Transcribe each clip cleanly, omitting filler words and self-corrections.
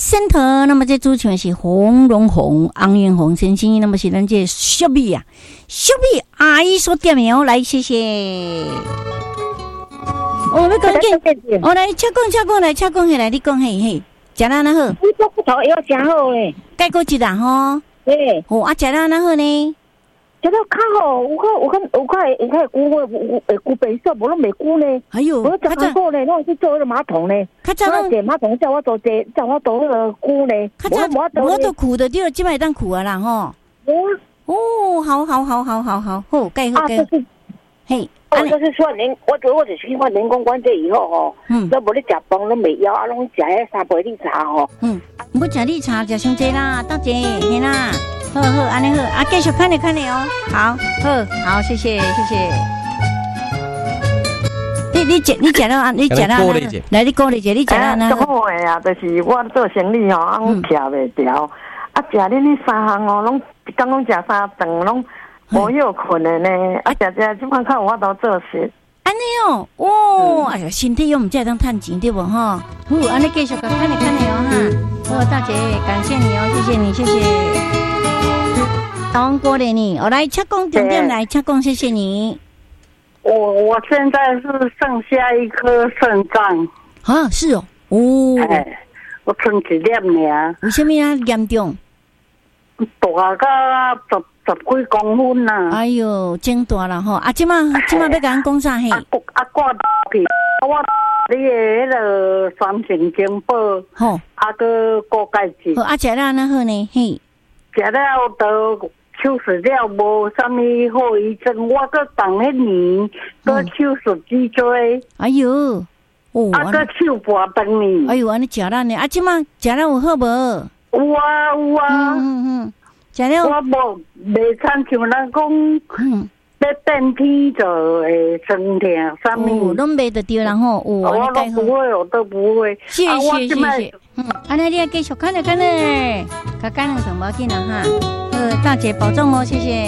Center， 那么这主持人是洪荣宏、昂元宏先生，那么是咱这小米啊，小米阿姨所点的哦，来谢谢。我要讲紧，我来请讲，来请讲起来，你讲嘿，食啦那好。 你做骨头要真好诶， 改过一啦吼。 对， 哦啊，食啦那好呢？ 食到较好，有较久会久白色，无拢袂久呢。 哎呦， 我食较好呢，我去做迄个马桶呢。 较早拢坐马桶叫我做迄个久呢。 较早我都苦的，对，即摆当苦啊啦吼。哦，好，好，盖好。嘿。 就是说我就是去换人工关节以后吼，都无咧食饭，拢袂枵，啊，拢食迄三杯绿茶吼。 唔食绿茶，食伤济啦，多济，嘿啦，好，安尼好，啊，继续看你哦，好，谢谢。你食了，你食了，来，你鼓励者，你食了呢？ 好诶啊，就是我做生意吼，我徛袂调，啊，食恁迄三项哦，拢一工拢食3顿，拢。无有困的呢，啊，食即摆较有法度做事。 安尼哦，哎呀，身体又唔才当趁钱对无吼？好，安尼继续看你哦哈。好，大姐，感谢你哦，谢谢。当过来你，我来请讲重点来，请讲谢谢你。 我现在是剩下一颗肾脏。 啊，是哦， 哎，我剩一粒尔。 为什么啊严重？ 大到十几公分啦！ 哎呦，真大啦吼！啊，即马要甲咱讲啥嘿？ 挂去，我你的迄个酸性精宝， 吼， 啊个高钙质。 好，啊食了那好呢？嘿， 食了都手术了，无啥物后遗症。我个当迄年个手术脊椎。 哎呦， 啊个手拔断呢。 哎呦，安尼食了呢？啊，即马食了有好无？ 有啊。 食了我无袂参像人讲，要电梯就会酸痛，啥物拢袂得对啦吼。 我都不会，我都不会。 谢谢。安尼你要继续看呢，甲干两顿无紧啦哈。大姐保重哦，谢谢。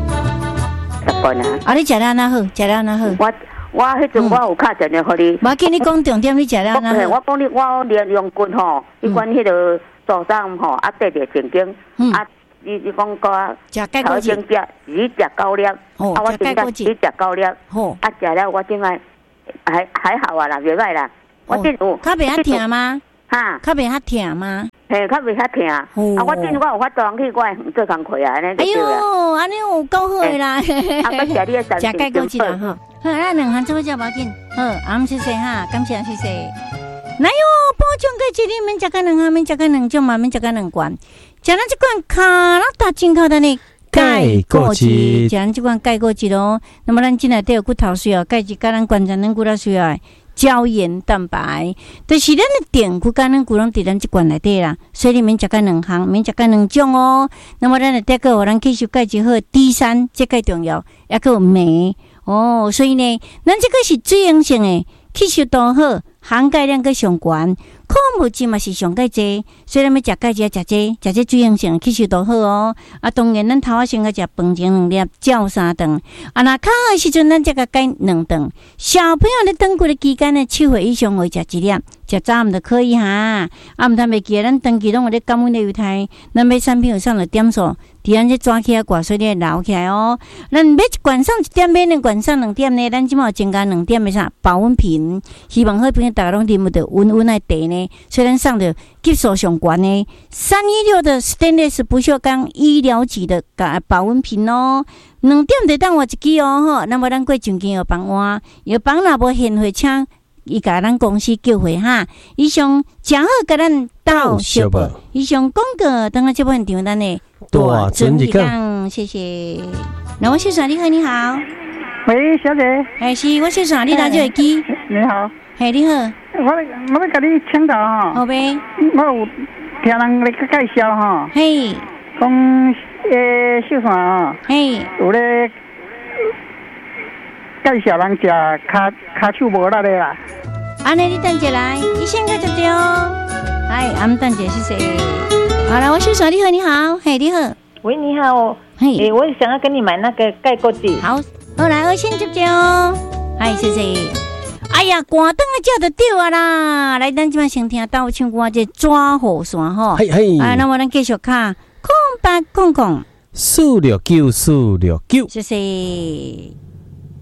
啊，你食了那好， 我迄阵我有敲电话互你。 无紧，你讲重点，你食了那好。 我讲你，我练用棍吼，你管迄个组长吼，啊缀着正经啊。你讲个头先食，你食高粒，啊我正你食高粒，啊食了我正爱还好啊啦，袂歹啦。我正有较袂遐疼吗？ 哈， 较袂遐疼吗？ 嘿，较袂遐疼。啊，我正我有法装去，我做工课啊，安尼就对啦。 哎呦，安尼有够好诶啦！ 啊，我食你诶三食钙骨质啦哈。好，咱两项做伙食无紧。好，俺谢谢哈，感谢谢谢。哪有保证钙质？你免食个两项，免食个两种嘛，免食个两罐。食咱这款卡拉达进口的呢钙骨质，食咱这款钙骨质咯。那么咱今内底有骨头需要钙质，甲咱关节软骨头需要胶原蛋白，就是咱的电骨甲咱骨拢伫咱这罐内底啦。所以你免食个两项，免食个两种哦。那么咱的第个，咱吸收钙质好，D3这个重要，也个有镁哦。所以呢，咱这个是水溶性的，吸收度好，含钙量个上悬。矿物质嘛是上钙济，所以咱要食钙质食济，食这水溶性吸收度好哦。啊，当然咱头仔先个食饭前2粒，照3顿。啊，那较好的时阵，咱才个改2顿。小朋友咧长骨的期间呢，7岁以上会食1粒，食早暗就可以哈。啊，毋通袂记，咱长期拢有咧感染类油肽，咱买产品有上了点数，伫咱这抓起来挂水咧留起来哦。咱买一罐上1点，买2罐上2点呢，咱即马增加2点的啥保温瓶，希望好朋友大家拢啉得温爱茶呢。虽然上的级数上悬呢，316的 stainless 不锈钢医疗级的保温瓶哦，2点就当换一支哦吼。那么咱过上间药房换，药房若无现货，请伊甲咱公司叫回哈。以上正好甲咱到小报，以上广告等下这部分场咱的大整理讲，谢谢。那我先生你好，你好。 喂，小姐。 哎，是我先生，你打这个机。 你好。 嘿，你好。 我要甲你请教哈。 好呗。 我有听人咧介绍哈。 嘿。 讲秀山啊。 嘿。 有咧介绍人食骹手无力的啦。 安尼你等下来，医生在这边哦。哎，俺们等下谢谢。好了，我秀山你好，你好，嘿，你好。 喂，你好。嘿。我想要跟你买那个钙骨质。 好，来，我先接哦。哎，谢谢。 哎呀，关灯啊，叫就对啊啦！来，咱即摆先听到唱歌这抓雨伞吼。 嘿嘿。 啊，那么咱继续看空白空空。 469，469。 谢谢。